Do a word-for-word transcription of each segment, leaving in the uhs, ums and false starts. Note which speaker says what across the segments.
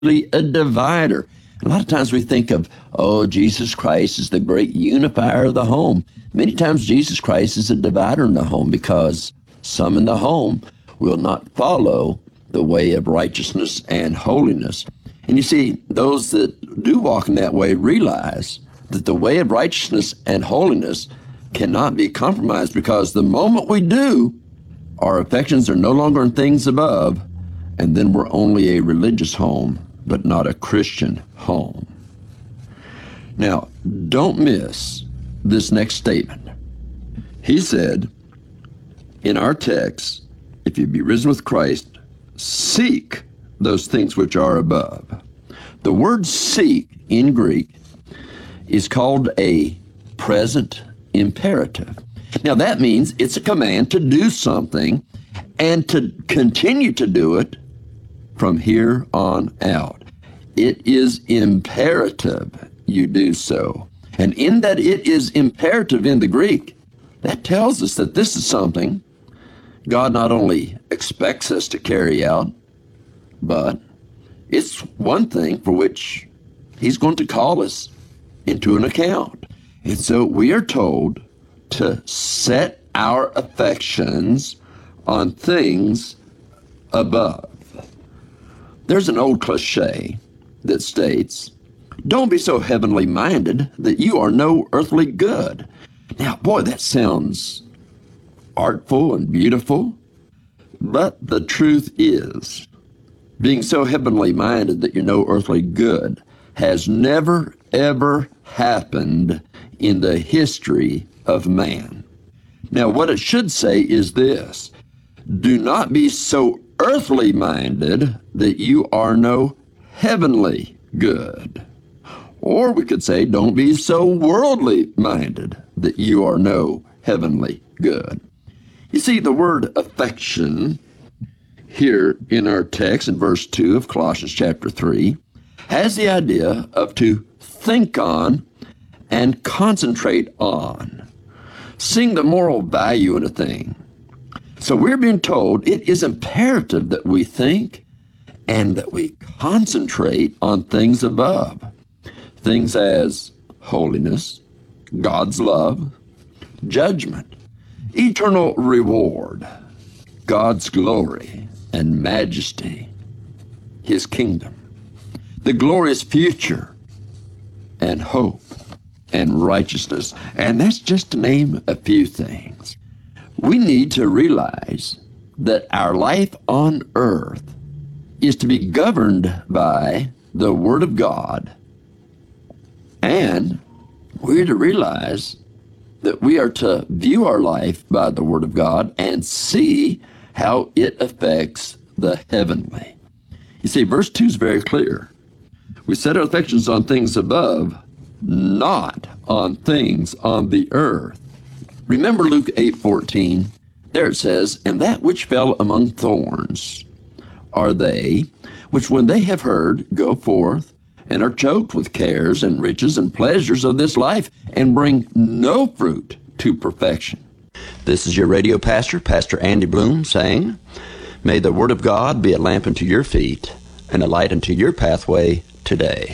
Speaker 1: a divider. A lot of times we think of, oh, Jesus Christ is the great unifier of the home. Many times Jesus Christ is a divider in the home because some in the home will not follow the way of righteousness and holiness. And you see, those that do walk in that way realize that the way of righteousness and holiness cannot be compromised, because the moment we do, our affections are no longer in things above, and then we're only a religious home, but not a Christian home. Now, don't miss this next statement. He said, in our text, if you be risen with Christ, seek those things which are above. The word seek in Greek is called a present imperative. Now that means it's a command to do something and to continue to do it from here on out. It is imperative you do so. And in that it is imperative in the Greek, that tells us that this is something God not only expects us to carry out, but it's one thing for which He's going to call us into an account. And so we are told to set our affections on things above. There's an old cliche that states, don't be so heavenly minded that you are no earthly good. Now, boy, that sounds artful and beautiful, but the truth is, being so heavenly minded that you're no earthly good has never, ever happened in the history of man. Now, what it should say is this: do not be so earthly minded that you are no heavenly good. Or we could say, don't be so worldly minded that you are no heavenly good. You see, the word affection here in our text in verse two of Colossians chapter three has the idea of to think on and concentrate on, seeing the moral value in a thing. So we're being told it is imperative that we think and that we concentrate on things above, things as holiness, God's love, judgment, eternal reward, God's glory and majesty, His kingdom, the glorious future and hope and righteousness. And that's just to name a few things. We need to realize that our life on earth is to be governed by the Word of God, and we're to realize that we are to view our life by the Word of God and see how it affects the heavenly. You see, verse two is very clear. We set our affections on things above, not on things on the earth. Remember Luke eight fourteen? There it says, and that which fell among thorns are they, which when they have heard, go forth, and are choked with cares and riches and pleasures of this life, and bring no fruit to perfection. This is your radio pastor, Pastor Andy Bloom, saying, may the Word of God be a lamp unto your feet and a light unto your pathway today.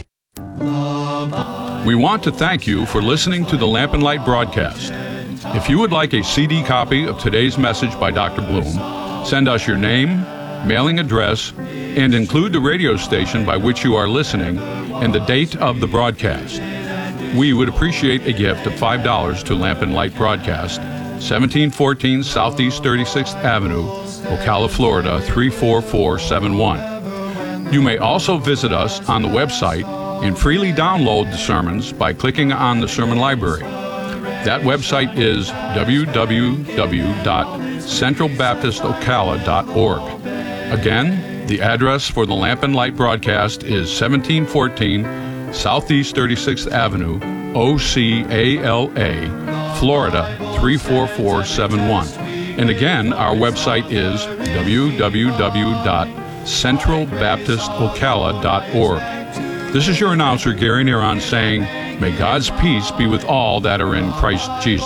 Speaker 2: We want to thank you for listening to the Lamp and Light broadcast. If you would like a C D copy of today's message by Doctor Bloom, send us your name, mailing address, and include the radio station by which you are listening and the date of the broadcast. We would appreciate a gift of five dollars to Lamp and Light Broadcast, seventeen fourteen Southeast thirty-sixth Avenue, Ocala, Florida, three four four seven one. You may also visit us on the website and freely download the sermons by clicking on the Sermon Library. That website is w w w dot central baptist ocala dot org. Again, the address for the Lamp and Light broadcast is seventeen fourteen Southeast thirty-sixth Avenue, O C A L A, Florida, three four four seven one. And again, our website is w w w dot central baptist ocala dot org. This is your announcer, Gary Neron, saying, may God's peace be with all that are in Christ Jesus.